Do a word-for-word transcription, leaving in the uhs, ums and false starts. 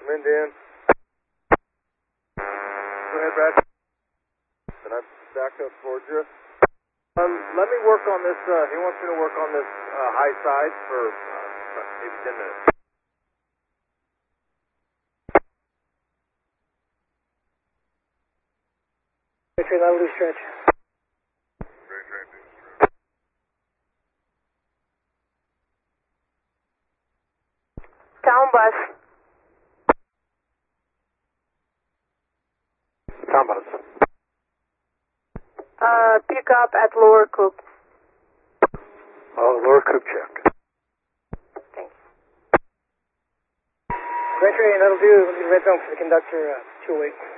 wind in. Go ahead, Brad. Can I back up towards you? Um, let me work on this, uh, he wants me to work on this uh, high side for uh, maybe ten minutes. Victory, level two stretch. Town bus. Town bus. Uh, pick up at lower coop. Oh, lower coop check. Thanks. Victory, that'll do. Red zone for the conductor, uh, two oh eight.